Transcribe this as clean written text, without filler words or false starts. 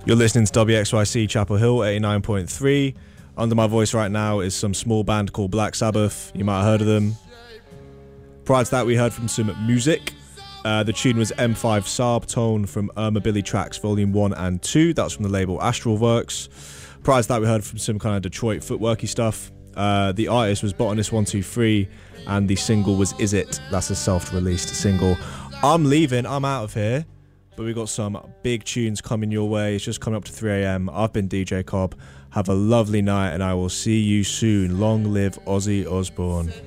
You're listening to WXYC Chapel Hill 89.3. Under my voice right now is some small band called Black Sabbath. You might have heard of them. Prior to that, we heard from some music. The tune was M5 Saab Tone from Irma Billy Tracks Volume 1 and 2. That's from the label Astral Works. Prior to that, we heard from some kind of Detroit footworky stuff. The artist was Botanist 123, and the single was Is It. That's a self-released single. I'm leaving. I'm out of here. But we've got some big tunes coming your way. It's just coming up to 3 a.m. I've been DJ Cobb. Have a lovely night, and I will see you soon. Long live Ozzy Osbourne.